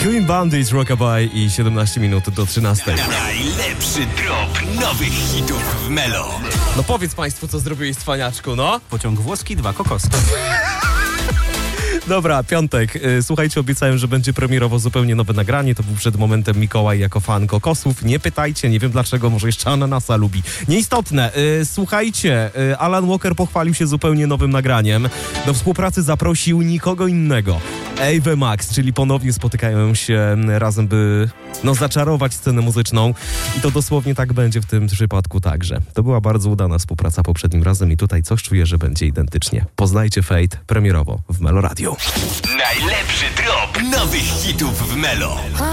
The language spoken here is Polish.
Clean Bandit, Rockabye i 17 minut do 13. Najlepszy drop nowych hitów w Melo. No powiedz państwu, co zrobiłeś, cwaniaczku, no? Pociąg włoski, 2 kokosy. Dobra, piątek. Słuchajcie, obiecałem, że będzie premierowo zupełnie nowe nagranie. To był przed momentem Mikołaj jako fan kokosów. Nie pytajcie, nie wiem dlaczego, może jeszcze ananasa lubi. Nieistotne. Słuchajcie, Alan Walker pochwalił się zupełnie nowym nagraniem. Do współpracy zaprosił nikogo innego. Ave Max, czyli ponownie spotykają się razem, by zaczarować scenę muzyczną. I to dosłownie tak będzie w tym przypadku także. To była bardzo udana współpraca poprzednim razem i tutaj coś czuję, że będzie identycznie. Poznajcie Fate premierowo w Melo Radio. Najlepszy drop nowych hitów w Melo.